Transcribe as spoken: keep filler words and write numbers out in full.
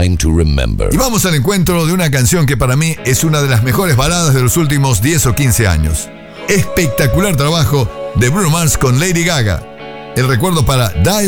time to remember. Y vamos al encuentro de una canción que para mí es una de las mejores baladas de los últimos diez o quince años. Espectacular trabajo de Bruno Mars con Lady Gaga. El recuerdo para Die